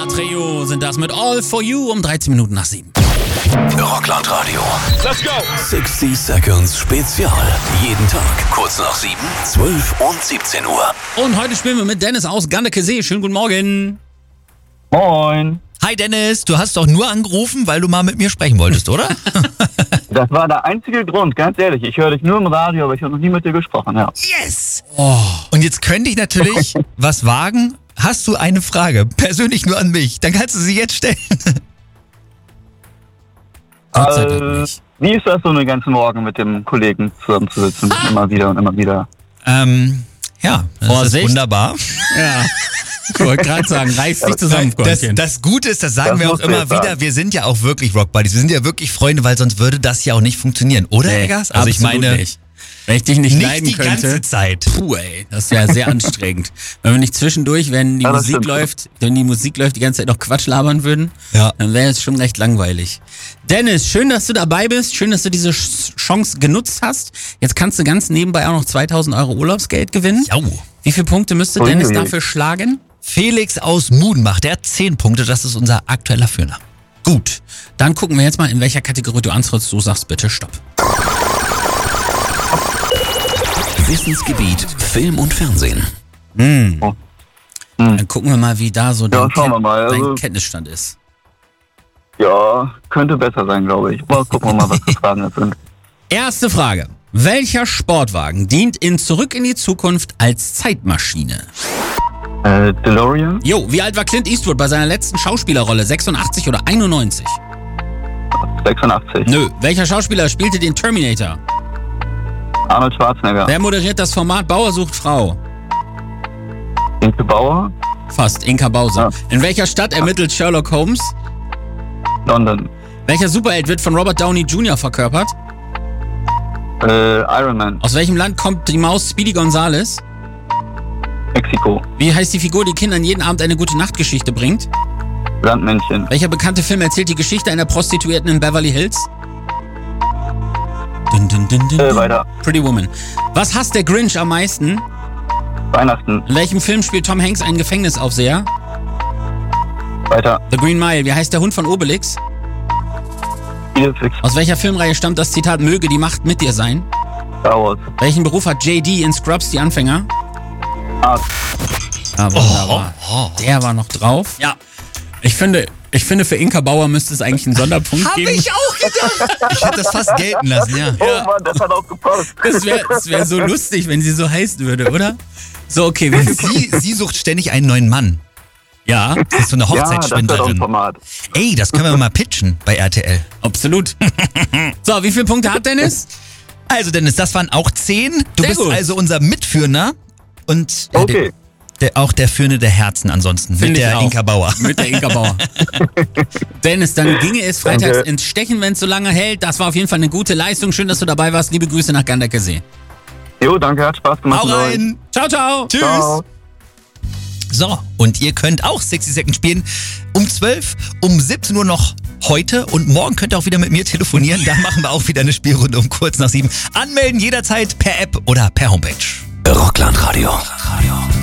Trio sind das mit All For You um 13 Minuten nach 7. Rockland Radio. Let's go! 60 Seconds Spezial. Jeden Tag kurz nach 7, 12 und 17 Uhr. Und heute spielen wir mit Dennis aus Gandekesee. Schönen guten Morgen. Moin. Hi Dennis, du hast doch nur angerufen, weil du mal mit mir sprechen wolltest, oder? Das war der einzige Grund, ganz ehrlich. Ich höre dich nur im Radio, aber ich habe noch nie mit dir gesprochen, ja. Yes! Oh. Und jetzt könnte ich natürlich was wagen. Hast du eine Frage, persönlich nur an mich, dann kannst du sie jetzt stellen. Gott sei Dank nicht. Wie ist das so den ganzen Morgen mit dem Kollegen zusammenzusitzen? Immer wieder und immer wieder. Ja, das Vorsicht. ist wunderbar. Ja. Ich wollte gerade sagen, reiß dich zusammen, Freundchen. Das Gute ist, das sagen Das wir auch musst du immer jetzt wieder, sagen. wir sind ja auch wirklich Rock Buddies, wir sind ja wirklich Freunde, weil sonst würde das ja auch nicht funktionieren, oder Eggers? Also ich absolut meine, nicht. Wenn ich dich nicht leiden die könnte. ganze Zeit. Puh, ey, das wäre sehr anstrengend. Wenn wir nicht zwischendurch, wenn die Ja, das Musik stimmt. läuft, die ganze Zeit noch Quatsch labern würden, Ja. dann wäre es schon recht langweilig. Dennis, schön, dass du dabei bist, schön, dass du diese Chance genutzt hast. Jetzt kannst du ganz nebenbei auch noch 2.000 € Urlaubsgeld gewinnen. Jau. Wie viele Punkte müsste Ui, Dennis ui, ui. dafür schlagen? Felix aus Mudenbach, der hat 10 Punkte, das ist unser aktueller Führer. Gut, dann gucken wir jetzt mal, in welcher Kategorie du antrittst. Du sagst bitte Stopp. Wissensgebiet Film und Fernsehen. Dann gucken wir mal, wie da so dein, schauen wir mal. dein Also- Kenntnisstand ist. Ja, könnte besser sein, glaube ich. Mal gucken wir mal, was für Fragen das sind. Erste Frage. Welcher Sportwagen dient in Zurück in die Zukunft als Zeitmaschine? DeLorean, Jo, wie alt war Clint Eastwood bei seiner letzten Schauspielerrolle? 86 oder 91? 86. Nö. Welcher Schauspieler spielte den Terminator? Arnold Schwarzenegger, Wer moderiert das Format Bauer sucht Frau? Inke Bauer, Fast, Inka Bause. Ja. In welcher Stadt ermittelt Sherlock Holmes? London, Welcher Superheld wird von Robert Downey Jr. verkörpert? Iron Man, Aus welchem Land kommt die Maus Speedy Gonzales? Mexiko, Wie heißt die Figur, die Kindern jeden Abend eine gute Nachtgeschichte bringt? Sandmännchen, Welcher bekannte Film erzählt die Geschichte einer Prostituierten in Beverly Hills? Dun, dun, dun, dun, dun. weiter. Pretty Woman. Was hasst der Grinch am meisten? Weihnachten, In welchem Film spielt Tom Hanks einen Gefängnisaufseher? weiter. The Green Mile. Wie heißt der Hund von Obelix? Idefix, Aus welcher Filmreihe stammt das Zitat "Möge die Macht mit dir sein"? Star Wars, Welchen Beruf hat JD in Scrubs die Anfänger? Arzt, Ja, wunderbar. Der war noch drauf. Ja. Ich finde, für Inka Bauer müsste es eigentlich einen Sonderpunkt Hab geben. ich auch gedacht. Ich hätte das fast gelten lassen, ja. Oh Mann, das hat auch gepasst. Das wär so lustig, wenn sie so heißen würde, oder? So, okay. Wie viel Sie sucht ständig einen neuen Mann. Ja, Das ist so eine Ja, das wird auch ein Hochzeitsschwindlerin. Format. Ey, das können wir mal pitchen bei RTL. absolut. So, wie viele Punkte hat Dennis? Also Dennis, das waren auch 10. Du Sehr bist gut. also unser Mitführender und Okay. auch der Führende der Herzen ansonsten Find mit ich der auch. Inka Bauer. Mit der Inka Bauer. Dennis, dann ginge es freitags Danke. ins Stechen, wenn es so lange hält. Das war auf jeden Fall eine gute Leistung. Schön, dass du dabei warst. Liebe Grüße nach Gandekesee. Jo, danke, hat Spaß gemacht. Hau mit euch. rein! Ciao, ciao. Tschüss! Ciao. So, und ihr könnt auch 60 Seconds spielen um 12, um 17 Uhr noch heute und morgen könnt ihr auch wieder mit mir telefonieren. Da machen wir auch wieder eine Spielrunde um kurz nach 7. Anmelden jederzeit per App oder per Homepage. Rockland Radio.